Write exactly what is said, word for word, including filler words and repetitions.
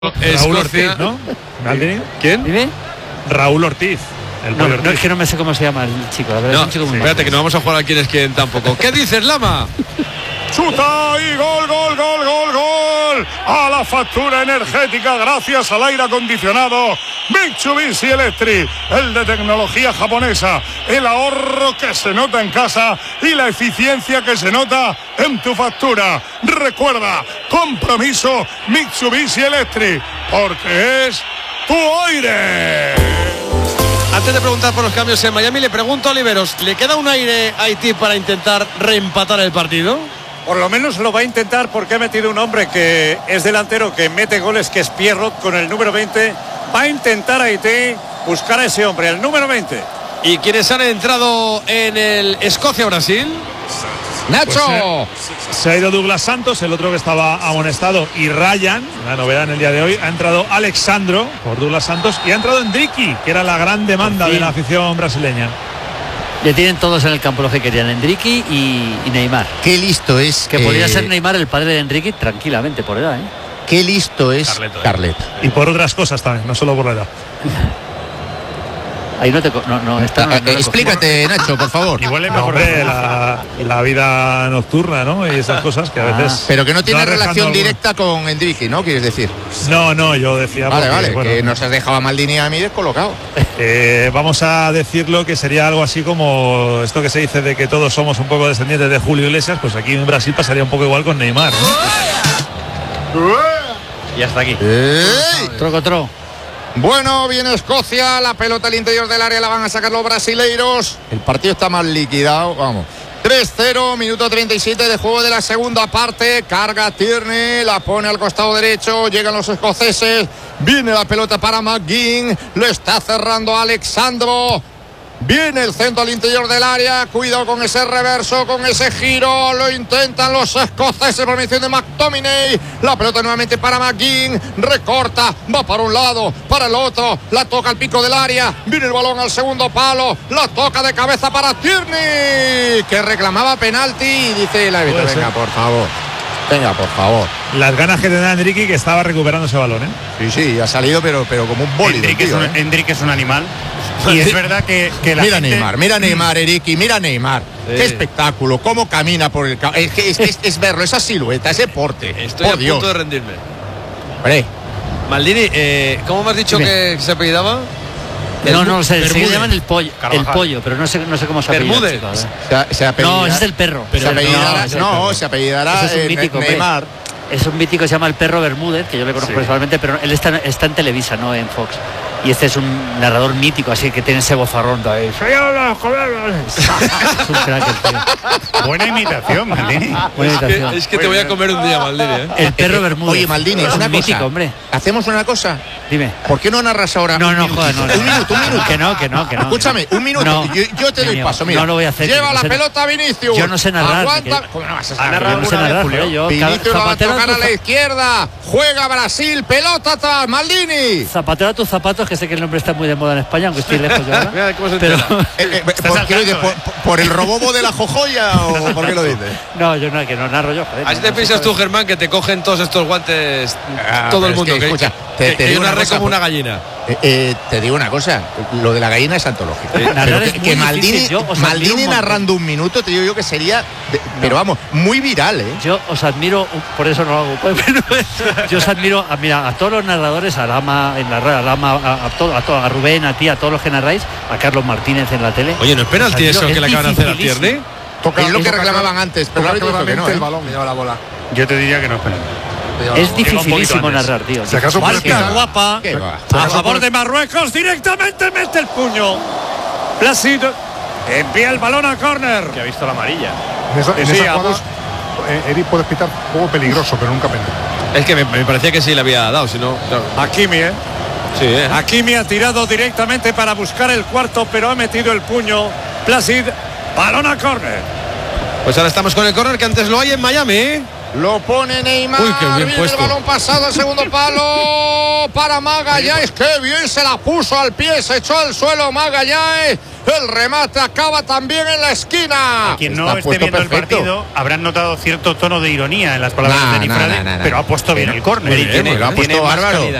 Raúl Ortiz, ¿no? ¿Quién? ¿Dime? Raúl Ortiz. El no, Ortiz. No, es que no me sé cómo se llama el chico. La verdad, no, es un chico muy espérate, mal. que no vamos a jugar a quién es quién tampoco. ¿Qué dices, Lama? Chuta y gol, gol, gol, gol, gol. A la factura energética gracias al aire acondicionado Mitsubishi Electric, el de tecnología japonesa, el ahorro que se nota en casa y la eficiencia que se nota en tu factura. Recuerda, compromiso Mitsubishi Electric, porque es tu aire. Antes de preguntar por los cambios en Miami, le pregunto a Oliveros, ¿le queda un aire a Haití para intentar reempatar el partido? Por lo menos lo va a intentar, porque ha metido un hombre que es delantero, que mete goles, que es Pierrot con el número veinte. Va a intentar Haití buscar a ese hombre, el número veinte. ¿Y quiénes han entrado en el Escocia-Brasil? Nacho. Pues se, se ha ido Douglas Santos, el otro que estaba amonestado, y Ryan, la novedad en el día de hoy. Ha entrado Alexandro por Douglas Santos y ha entrado Endricky, que era la gran demanda de la afición brasileña. Le tienen todos en el campo lo que querían, Endricky y, y Neymar. Qué listo es. Que eh... podría ser Neymar el padre de Endricky tranquilamente por edad, ¿eh? Qué listo es Carleto, ¿eh? Carleto. Y por otras cosas también, no solo por la edad. Ahí no te... No, no, está, no, eh, no explícate, Nacho, por favor. Igual es mejor la, la vida nocturna, ¿no? Y esas cosas que a veces... Ah, pero que no tiene relación directa con Endricky, ¿no? ¿Quieres decir? No, no, yo decía... Vale, porque, vale, bueno, que nos has dejado a Maldini y a mí descolocado. Eh, vamos a decirlo que sería algo así como esto que se dice de que todos somos un poco descendientes de Julio Iglesias, pues aquí en Brasil pasaría un poco igual con Neymar, ¿no? Y hasta aquí. ¡Ey! Troco, troco. Bueno, viene Escocia, la pelota al interior del área la van a sacar los brasileiros. El partido está más liquidado, vamos. tres cero, minuto treinta y siete de juego de la segunda parte. Carga Tierney, la pone al costado derecho, llegan los escoceses. Viene la pelota para McGinn, lo está cerrando Alexandro. Viene el centro al interior del área, cuidado con ese reverso, con ese giro, lo intentan los escoceses por mención de McTominay, la pelota nuevamente para McGinn, recorta, va para un lado, para el otro, la toca al pico del área, viene el balón al segundo palo, la toca de cabeza para Tierney, que reclamaba penalti y dice la venga, venga, por favor. Venga, por favor. Las ganas que tendrá Endricky, que estaba recuperando ese balón, ¿eh? Sí, sí, ha salido, pero, pero como un bólido. Endricky es, ¿eh? es un animal. Y es verdad que, que la mira gente... Neymar, mira Neymar, Eriki, mira Neymar. Sí. Qué espectáculo, cómo camina por el campo. Es, es, es, es verlo, esa silueta, ese porte. Estoy por a Dios. punto de rendirme. Hombre. Maldini, eh, ¿cómo me has dicho que se apellidaba? No, no, se, se llaman el pollo, el pollo, pero no sé, no sé cómo se apellida. Bermúdez. Se, se apellida, no, ese es el perro. Se apellidará, no, no, no, se apellidará es un mítico, Neymar. Es un mítico que se llama el perro Bermúdez, que yo le conozco sí. personalmente, pero él está, está en Televisa, no en Fox. Y este es un narrador mítico, así que tiene ese vozarrón ahí. Es un crack el tío. Buena imitación, Maldini. Buena es, imitación. Que, es que te voy a comer un día, Maldini, ¿eh? El perro Bermúdez. Oye, Maldini, es una mítico, cosa. Hombre. Hacemos una cosa. Dime. ¿Por qué no narras ahora? No, no, joder, no, no. Un minuto, un minuto. Que no, que no, que no. Escúchame, un minuto. No, yo, yo te doy mío, paso, mira. No lo voy a hacer. Lleva no la sé, pelota Vinicius. Yo no sé narrar. Aguanta. ¿Cómo no vas a narrar? Yo no sé narrar, Julio. Vinicius va a tocar a la izquierda. Juega Brasil, pelota atrás, Maldini. Zapatero a tus zapatos, que sé que el nombre está muy de moda en España, aunque estoy lejos yo ahora. Mira, ¿cómo se pero, eh, eh, por, ¿qué dices? ¿Por, ¿Por el robobo de la jojoya o por qué lo dices? No, yo no, que no narro yo, joder. Así no, te no piensas sé tú, Germán, que te cogen todos estos guantes ah, todo el mundo. Es que, que, escucha, que, te, te que digo yo narré cosa, como una gallina. Eh, eh, te digo una cosa, lo de la gallina es antológico. Eh, pero que, es que Maldini, yo, Maldini un narrando un minuto, te digo yo que sería, de, no. pero vamos, muy viral, ¿eh? Yo os admiro, por eso no lo hago. Yo os admiro, a, mira, a todos los narradores, a Lama en la radio, a Lama, a, a, todo, a, todo, a Rubén, a ti, a todos los que narráis, a Carlos Martínez en la tele. Oye, ¿no es penalti eso que le acaban de hacer a Tierney? Es lo que reclamaban antes, pero ahora dijo que no, ¿eh? el balón, me lleva la bola. Yo te diría que no es penalti. Es dificilísimo narrar, tío. Si acaso Marca guapa a favor de Marruecos, directamente mete el puño. Placid envía el balón a córner. Que ha visto la amarilla. En esa, en sí, esa jugada, eh, Eric puede pitar juego peligroso, pero nunca penalti. Es que me, me parecía que sí le había dado, si no. Claro. Hakimi, ¿eh? Sí, ¿eh? Hakimi ha tirado directamente para buscar el cuarto, pero ha metido el puño. Placid, balón a córner. Pues ahora estamos con el córner que antes lo hay en Miami. Lo pone Neymar. Uy, qué bien Viene puesto. El balón pasado al segundo palo. centro para Magallanes. Qué bien se la puso al pie, se echó al suelo Magallanes. El remate acaba también en la esquina. A quien no esté viendo perfecto el partido habrán notado cierto tono de ironía en las palabras nah, de Nifrade, nah, nah, nah, nah. pero ha puesto bien el córner. Tiene, tiene bárbaro.